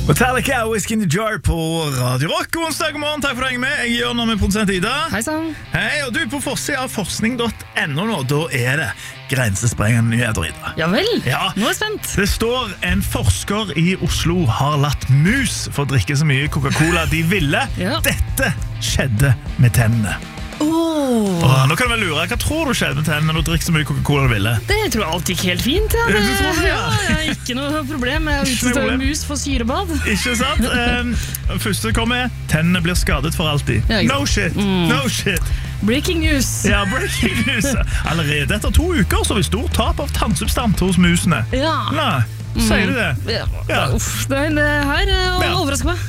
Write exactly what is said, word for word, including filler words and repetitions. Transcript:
Metallica, Whiskey in the Jar på Radio Rock. Onsdag, god morgen, takk for deg med. Jeg gjør noe med produsent Ida. Hei sann. Hei, og du på forsiden av forskning punktum no nå, da er det grensesprengende nyheter, Ida. Ja vel, Ja. nå er jeg spent. Det står en forsker i Oslo har latt mus få drikke så mye Coca-Cola de ville. Ja. Dette skjedde med tennene. Åh, Og nå kan du vel lure, hva tror du skjedde med tennene når du drikker så mye Coca-Cola du ville? det tror jeg alt gikk helt fint. Ja. Ja, du tror det, ja. Ja, ja, ikke noe problem. Jeg har Ikke noe utsatt problem. mus for syrebad. Ikke sant? Um, første kommer, tennene blir skadet for alltid. Ja, ikke No shit, no shit. Breaking news. Ja, breaking news. Allerede etter to uker så har vi stort tap av tannsubstans hos musene. Ja. Nei, sier du det? Ja. Ja. Uff, det er, det her eh, Ja. overrasker meg.